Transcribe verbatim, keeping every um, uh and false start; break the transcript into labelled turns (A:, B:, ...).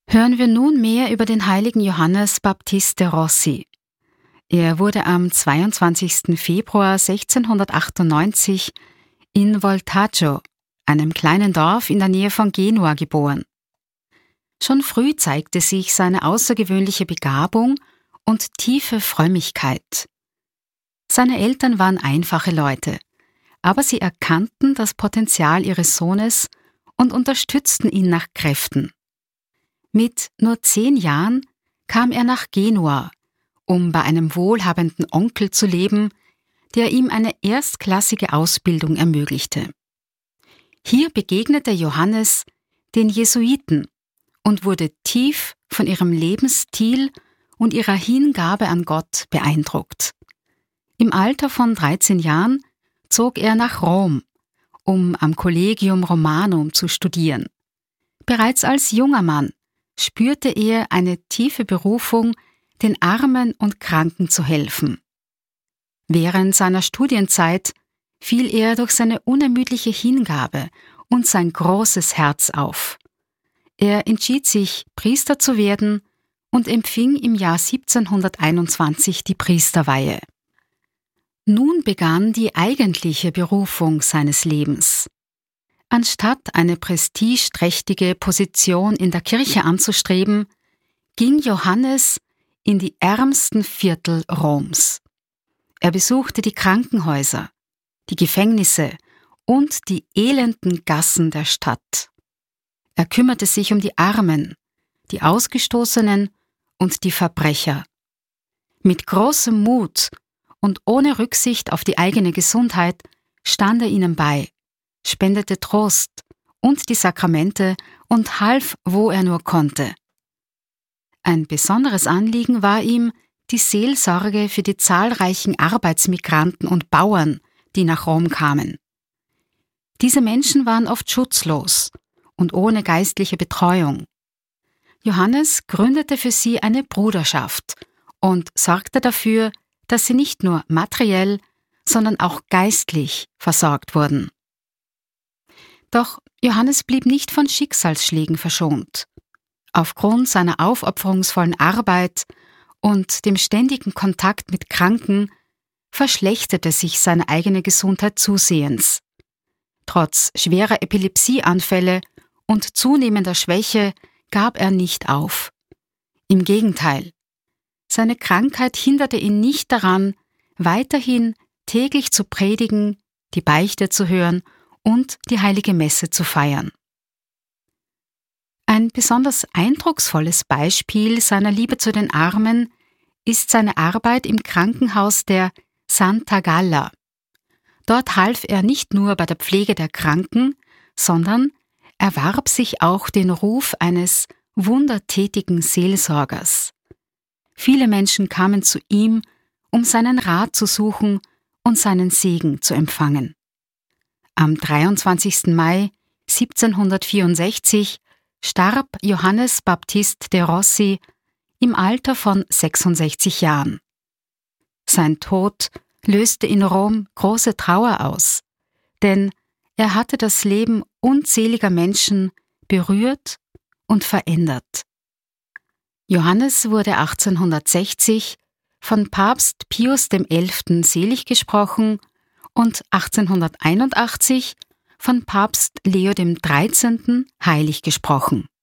A: Hören wir nun mehr über den heiligen Johannes Baptist de Rossi. Er wurde am zweiundzwanzigsten Februar sechzehnhundertachtundneunzig in Voltaggio, einem kleinen Dorf in der Nähe von Genua, geboren. Schon früh zeigte sich seine außergewöhnliche Begabung und tiefe Frömmigkeit. Seine Eltern waren einfache Leute, aber sie erkannten das Potenzial ihres Sohnes und unterstützten ihn nach Kräften. Mit nur zehn Jahren kam er nach Genua, um bei einem wohlhabenden Onkel zu leben, der ihm eine erstklassige Ausbildung ermöglichte. Hier begegnete Johannes den Jesuiten und wurde tief von ihrem Lebensstil und ihrer Hingabe an Gott beeindruckt. Im Alter von dreizehn Jahren zog er nach Rom, um am Collegium Romanum zu studieren. Bereits als junger Mann spürte er eine tiefe Berufung, den Armen und Kranken zu helfen. Während seiner Studienzeit fiel er durch seine unermüdliche Hingabe und sein großes Herz auf. Er entschied sich, Priester zu werden und empfing im Jahr siebzehnhunderteinundzwanzig die Priesterweihe. Nun begann die eigentliche Berufung seines Lebens. Anstatt eine prestigeträchtige Position in der Kirche anzustreben, ging Johannes in die ärmsten Viertel Roms. Er besuchte die Krankenhäuser, die Gefängnisse und die elenden Gassen der Stadt. Er kümmerte sich um die Armen, die Ausgestoßenen und die Verbrecher. Mit großem Mut und ohne Rücksicht auf die eigene Gesundheit stand er ihnen bei, spendete Trost und die Sakramente und half, wo er nur konnte. Ein besonderes Anliegen war ihm die Seelsorge für die zahlreichen Arbeitsmigranten und Bauern, die nach Rom kamen. Diese Menschen waren oft schutzlos und ohne geistliche Betreuung. Johannes gründete für sie eine Bruderschaft und sorgte dafür, dass sie nicht nur materiell, sondern auch geistlich versorgt wurden. Doch Johannes blieb nicht von Schicksalsschlägen verschont. Aufgrund seiner aufopferungsvollen Arbeit und dem ständigen Kontakt mit Kranken verschlechterte sich seine eigene Gesundheit zusehends. Trotz schwerer Epilepsieanfälle und zunehmender Schwäche gab er nicht auf. Im Gegenteil, seine Krankheit hinderte ihn nicht daran, weiterhin täglich zu predigen, die Beichte zu hören und die heilige Messe zu feiern. Ein besonders eindrucksvolles Beispiel seiner Liebe zu den Armen ist seine Arbeit im Krankenhaus der Santa Galla. Dort half er nicht nur bei der Pflege der Kranken, sondern erwarb sich auch den Ruf eines wundertätigen Seelsorgers. Viele Menschen kamen zu ihm, um seinen Rat zu suchen und seinen Segen zu empfangen. Am dreiundzwanzigsten Mai siebzehnhundertvierundsechzig starb Johannes Baptist de Rossi im Alter von sechsundsechzig Jahren. Sein Tod löste in Rom große Trauer aus, denn er hatte das Leben unzähliger Menschen berührt und verändert. Johannes wurde achtzehnhundertsechzig von Papst Pius der Elfte selig gesprochen und achtzehnhunderteinundachtzig von Papst Leo der Dreizehnte heilig gesprochen.